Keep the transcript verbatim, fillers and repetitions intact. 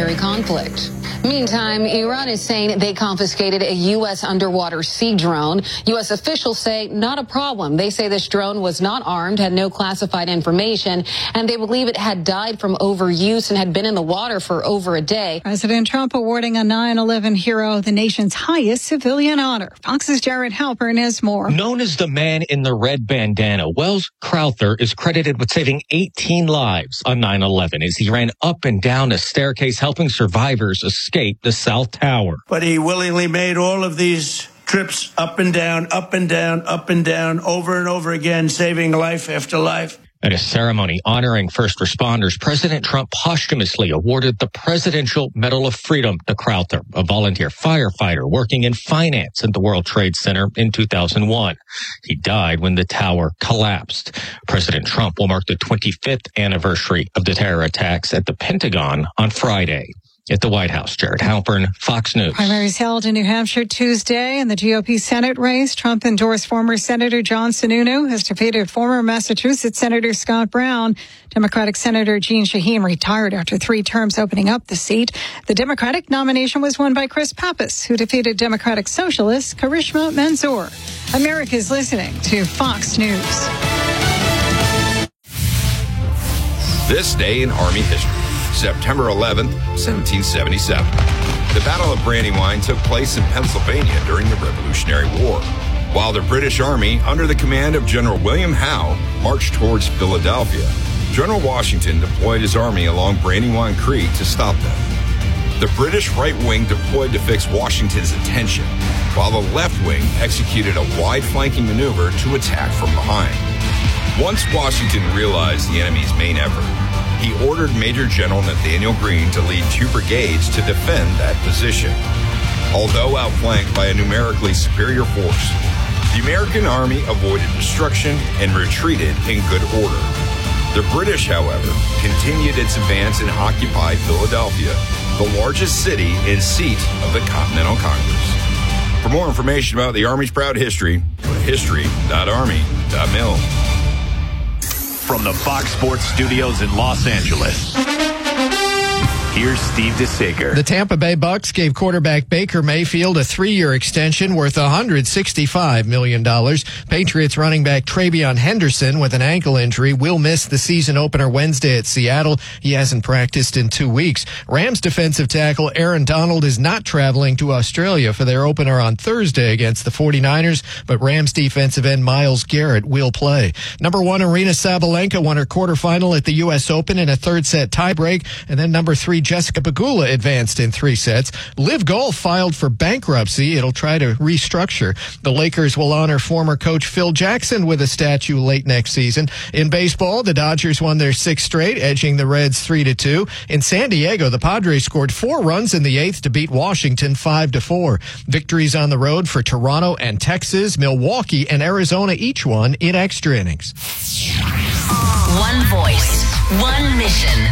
military conflict. Meantime, Iran is saying they confiscated a U S underwater sea drone. U S officials say not a problem. They say this drone was not armed, had no classified information, and they believe it had died from overuse and had been in the water for over a day. President Trump awarding a nine eleven hero the nation's highest civilian honor. Fox's Jared Halpern has more. Known as the man in the red bandana, Wells Crowther is credited with saving eighteen lives on nine eleven as he ran up and down a staircase helping survivors escape the South Tower. But he willingly made all of these trips up and down, up and down, up and down, over and over again, saving life after life. At a ceremony honoring first responders, President Trump posthumously awarded the Presidential Medal of Freedom to Crowther, a volunteer firefighter working in finance at the World Trade Center in two thousand one. He died when the tower collapsed. President Trump will mark the twenty-fifth anniversary of the terror attacks at the Pentagon on Friday. At the White House, Jared Halpern, Fox News. Primaries held in New Hampshire Tuesday in the G O P Senate race. Trump endorsed former Senator John Sununu, has defeated former Massachusetts Senator Scott Brown. Democratic Senator Jeanne Shaheen retired after three terms, opening up the seat. The Democratic nomination was won by Chris Pappas, who defeated Democratic Socialist Karishma Manzoor. America's listening to Fox News. This day in Army history. September eleventh, seventeen seventy-seven. The Battle of Brandywine took place in Pennsylvania during the Revolutionary War, while the British Army, under the command of General William Howe, marched towards Philadelphia. General Washington deployed his army along Brandywine Creek to stop them. The British right wing deployed to fix Washington's attention, while the left wing executed a wide flanking maneuver to attack from behind. Once Washington realized the enemy's main effort, he ordered Major General Nathaniel Greene to lead two brigades to defend that position. Although outflanked by a numerically superior force, the American Army avoided destruction and retreated in good order. The British, however, continued its advance and occupied Philadelphia, the largest city and seat of the Continental Congress. For more information about the Army's proud history, go to history dot army dot mil. From the Fox Sports Studios in Los Angeles, here's Steve DeSager. The Tampa Bay Bucks gave quarterback Baker Mayfield a three-year extension worth one hundred sixty-five million dollars. Patriots running back Travion Henderson with an ankle injury will miss the season opener Wednesday at Seattle. He hasn't practiced in two weeks. Rams defensive tackle Aaron Donald is not traveling to Australia for their opener on Thursday against the forty-niners, but Rams defensive end Myles Garrett will play. Number one Arena Sabalenka won her quarterfinal at the U S Open in a third-set tiebreak, and then number three Jessica Pegula advanced in three sets. Liv Golf filed for bankruptcy. It'll try to restructure. The Lakers will honor former coach Phil Jackson with a statue late next season. In baseball, the Dodgers won their sixth straight, edging the Reds three to two. In San Diego, the Padres scored four runs in the eighth to beat Washington five to four. Victories on the road for Toronto and Texas, Milwaukee and Arizona each won in extra innings. One voice, one mission.